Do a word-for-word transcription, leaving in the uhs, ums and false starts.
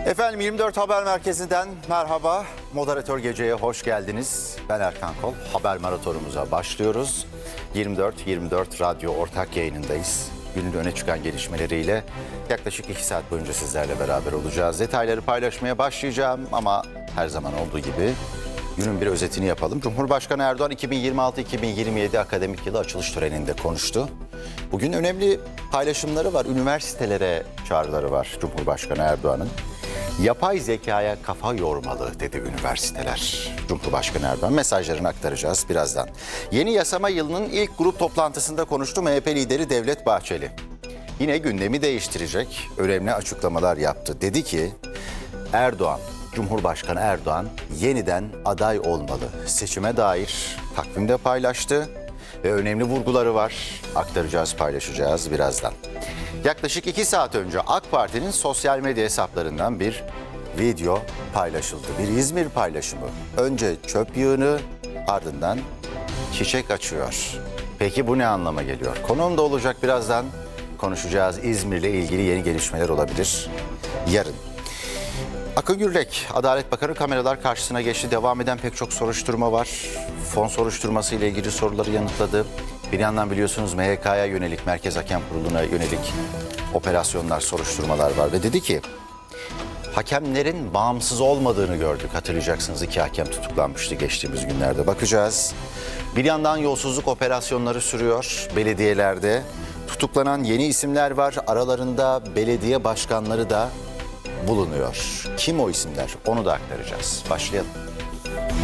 Efendim yirmi dört Haber Merkezi'nden merhaba. Moderatör Gece'ye hoş geldiniz. Ben Erkan Kol. Haber maratonumuza başlıyoruz. yirmi dört yirmi dört Radyo ortak yayınındayız. Günün öne çıkan gelişmeleriyle yaklaşık iki saat boyunca sizlerle beraber olacağız. Detayları paylaşmaya başlayacağım ama her zaman olduğu gibi günün bir özetini yapalım. Cumhurbaşkanı Erdoğan iki bin yirmi altı iki bin yirmi yedi akademik yılı açılış töreninde konuştu. Bugün önemli paylaşımları var. Üniversitelere çağrıları var Cumhurbaşkanı Erdoğan'ın. Yapay zekaya kafa yormalı dedi üniversiteler. Cumhurbaşkanı Erdoğan mesajlarını aktaracağız birazdan. Yeni yasama yılının ilk grup toplantısında konuştu M H P lideri Devlet Bahçeli. Yine gündemi değiştirecek önemli açıklamalar yaptı. Dedi ki Erdoğan, Cumhurbaşkanı Erdoğan yeniden aday olmalı. Seçime dair takvimde paylaştı ve önemli vurguları var. Aktaracağız, paylaşacağız birazdan. Yaklaşık iki saat önce AK Parti'nin sosyal medya hesaplarından bir video paylaşıldı. Bir İzmir paylaşımı. Önce çöp yığını, ardından çiçek açıyor. Peki bu ne anlama geliyor? Konuğum da olacak, birazdan konuşacağız. İzmir'le ilgili yeni gelişmeler olabilir yarın. Akın Gürlek, Adalet Bakanı kameralar karşısına geçti. Devam eden pek çok soruşturma var. Fon soruşturması ile ilgili soruları yanıtladı. Bir yandan biliyorsunuz M H K'ya yönelik, Merkez Hakem Kurulu'na yönelik operasyonlar, soruşturmalar var. Ve dedi ki hakemlerin bağımsız olmadığını gördük. Hatırlayacaksınız, iki hakem tutuklanmıştı geçtiğimiz günlerde. Bakacağız. Bir yandan yolsuzluk operasyonları sürüyor belediyelerde. Tutuklanan yeni isimler var. Aralarında belediye başkanları da bulunuyor. Kim o isimler? Onu da aktaracağız. Başlayalım.